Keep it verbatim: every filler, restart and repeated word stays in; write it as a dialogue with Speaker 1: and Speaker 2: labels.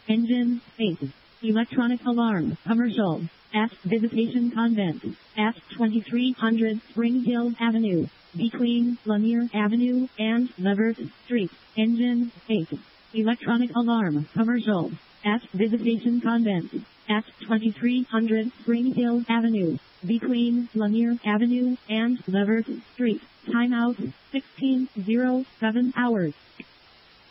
Speaker 1: Engine, space. Electronic alarm, commercial. At Visitation Convent. At twenty-three hundred Springfield Avenue. Between Lanier Avenue and Leverett Street. Engine, space. Electronic alarm, commercial. At Visitation Convent. At twenty-three hundred Springfield Avenue. Between Lanier Avenue and Leverett Street. Timeout, sixteen oh seven hours.